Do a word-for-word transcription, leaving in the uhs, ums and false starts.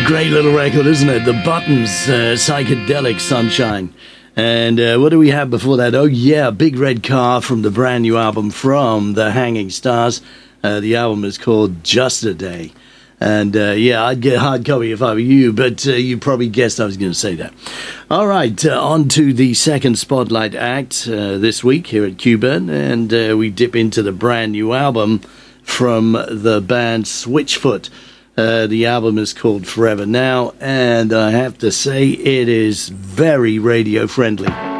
Great little record, isn't it? The Buttons, uh, Psychedelic Sunshine. And uh, what do we have before that? Oh, yeah, Big Red Car from the brand new album from The Hanging Stars. Uh, the album is called Just a Day. And, uh, yeah, I'd get hard copy if I were you, but uh, you probably guessed I was going to say that. All right, uh, on to the second Spotlight act uh, this week here at Q-Burn, and uh, we dip into the brand new album from the band Switchfoot. Uh, the album is called Forever Now, and I have to say it is very radio-friendly.